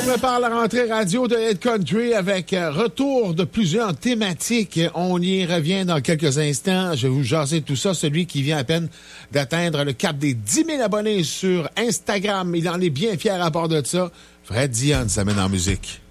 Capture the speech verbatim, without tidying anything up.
prépare la rentrée radio de Hit Country avec retour de plusieurs thématiques. On y revient dans quelques instants. Je vais vous jaser tout ça. Celui qui vient à peine d'atteindre le cap des dix mille abonnés sur Instagram. Il en est bien fier à part de ça. Fred Dionne s'amène en musique.